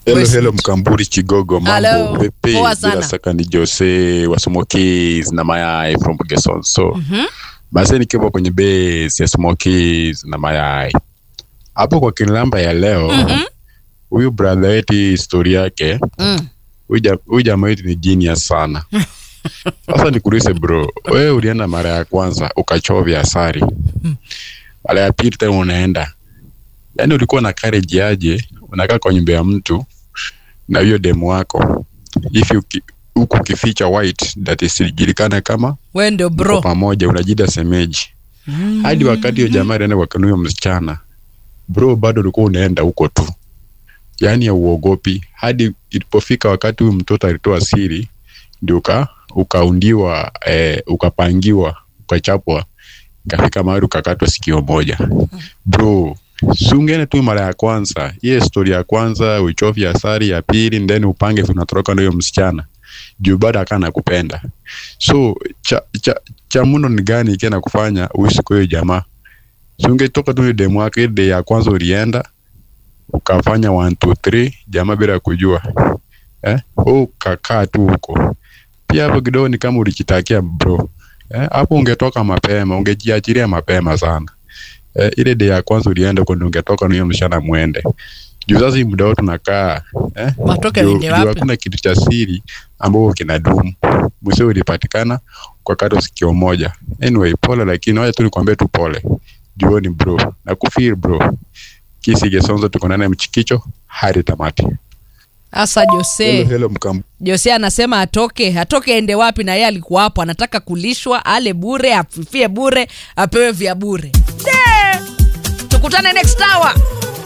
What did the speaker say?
Hello Mkamburi Kigogo, mambo vipi? Bila saka ni Jose wa Smokies na Mayai from Bugesson. So basi nikiwa kwenye base ya Smokies na Mayai hapo kwa Kinlamba ya leo, huyu brother wetu historia yake, huyu jamaa wetu ni genius sana. Sasa nikuulize bro, wewe ulienda mara ya kwanza ukachovya asari, mara ya pili tena unaenda, yani ulikuwa na courage aje unakaa kwa nyumba ya mtu na hiyo demo wako, if you huku kificha white that is julikana kama wewe ndio bro pamoja unajida semeji. Hadi wakati hiyo jamaa anaenda kwa kanuyo msichana, bro bado ulikuwa unaenda huko tu, yani ya uogopi. Hadi ilipofika wakati huyu mtoto alitoa siri, ndio ukaundiwa ukapangiwa, ukachapwa, kafika mahali ukakatwa sikio moja. Bro, sungene tu mara ya kwanza, hiyo story ya kwanza uchofi ya sari, ya pili then upange unatoroka na hiyo msichana juu bado akana kupenda. So cha muno ni gani kena kufanya uishi kwa hiyo jamaa? Sunge toka tu demo wake ile ya kwanza ulienda ukafanya 1 2 3 jamaa bila kujua, kakaa tu huko. Pia hapo kidogo ni kama ulichitakia bro, hapo ungetoka mapema, ungejiachilia mapema sana. Ile day ya kwanza ulienda kwa ungetoka na hiyo mshana muende. Juu sasa hii muda wote tunakaa matoke wende wapi? Hakuna kitu cha siri ambao kinadumu. Mwisho ulipatikana kwa kato sikio moja. Anyway, pole, lakini wacha tu nikwambie tu pole. Juu ni bro, na kufeel bro. Kisi gesonzo tuko ndani ya mchikicho hadi tamati. Asa Jose. Hello Mkambu. Jose anasema atoke ende wapi, na yeye alikuwa hapo anataka kulishwa, ale bure, afifie bure, apewe vya bure. Tukutane next hour.